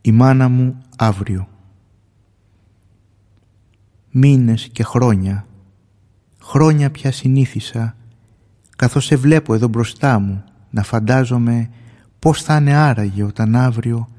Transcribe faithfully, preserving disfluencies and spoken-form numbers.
Η μάνα μου αύριο. Μήνες και χρόνια, χρόνια πια συνήθισα, καθώς σε βλέπω εδώ μπροστά μου, να φαντάζομαι πώς θα είναι άραγε όταν αύριο